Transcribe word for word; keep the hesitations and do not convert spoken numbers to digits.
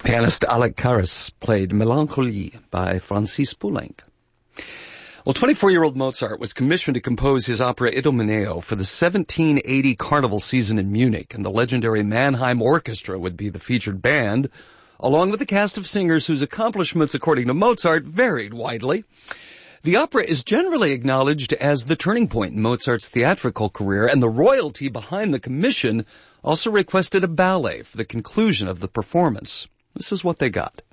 Pianist Alec Karras played Mélancolie by Francis Poulenc. Well, twenty-four-year-old Mozart was commissioned to compose his opera Idomeneo for the seventeen eighty carnival season in Munich, and the legendary Mannheim Orchestra would be the featured band, along with a cast of singers whose accomplishments, according to Mozart, varied widely. The opera is generally acknowledged as the turning point in Mozart's theatrical career, and the royalty behind the commission also requested a ballet for the conclusion of the performance. This is what they got.